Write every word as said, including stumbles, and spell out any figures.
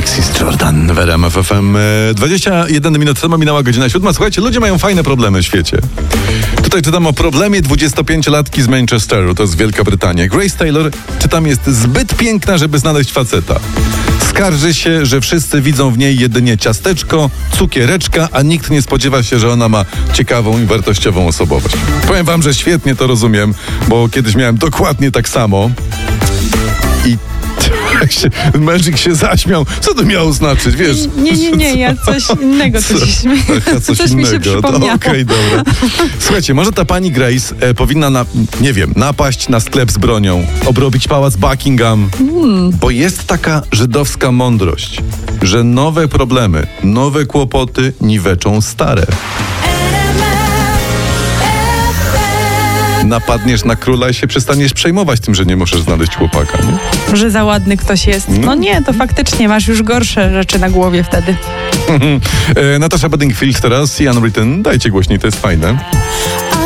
Alexis Jordan w R M F F M. dwadzieścia jeden minut temu minęła godzina siódma. Słuchajcie, ludzie mają fajne problemy w świecie. Tutaj czytam o problemie dwudziestopięciolatki z Manchesteru, to jest Wielka Brytania. Grace Taylor, czytam, jest zbyt piękna, żeby znaleźć faceta. Skarży się, że wszyscy widzą w niej jedynie ciasteczko, cukiereczka, a nikt nie spodziewa się, że ona ma ciekawą i wartościową osobowość. Powiem wam, że świetnie to rozumiem, bo kiedyś miałem dokładnie tak samo i mężczyk się zaśmiał. Co to miało znaczyć, wiesz? Nie, nie, nie, ja coś innego tu się śmieję. Aha, coś, coś innego. mi się przypomniało. Okej, okay, dobra. Słuchajcie, może ta pani Grace e, powinna, na, nie wiem, napaść na sklep z bronią, obrobić pałac Buckingham, hmm. bo jest taka żydowska mądrość, że nowe problemy, nowe kłopoty niweczą stare. Napadniesz na króla i się przestaniesz przejmować tym, że nie możesz znaleźć chłopaka, nie? Że za ładny ktoś jest. No, no nie, to faktycznie masz już gorsze rzeczy na głowie wtedy. e, Natasza Bedingfield teraz i Unwritten. Dajcie głośniej, to jest fajne.